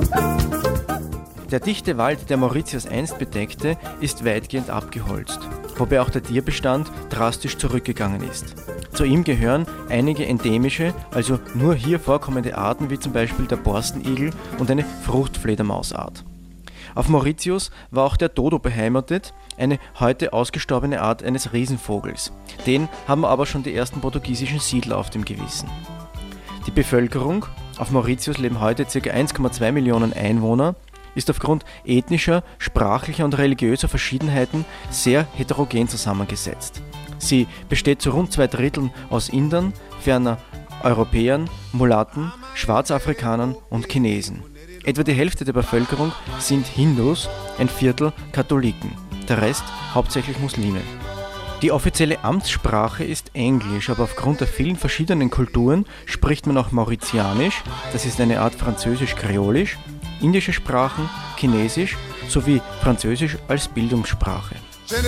Der dichte Wald, der Mauritius einst bedeckte, ist weitgehend abgeholzt, wobei auch der Tierbestand drastisch zurückgegangen ist. Zu ihm gehören einige endemische, also nur hier vorkommende Arten wie zum Beispiel der Borstenigel und eine Fruchtfledermausart. Auf Mauritius war auch der Dodo beheimatet, eine heute ausgestorbene Art eines Riesenvogels. Den haben aber schon die ersten portugiesischen Siedler auf dem Gewissen. Die Bevölkerung, auf Mauritius leben heute ca. 1,2 Millionen Einwohner, ist aufgrund ethnischer, sprachlicher und religiöser Verschiedenheiten sehr heterogen zusammengesetzt. Sie besteht zu rund 2/3 aus Indern, ferner Europäern, Mulatten, Schwarzafrikanern und Chinesen. Etwa die Hälfte der Bevölkerung sind Hindus, ein Viertel Katholiken, der Rest hauptsächlich Muslime. Die offizielle Amtssprache ist Englisch, aber aufgrund der vielen verschiedenen Kulturen spricht man auch Mauritianisch, das ist eine Art Französisch-Kreolisch, indische Sprachen, Chinesisch sowie Französisch als Bildungssprache.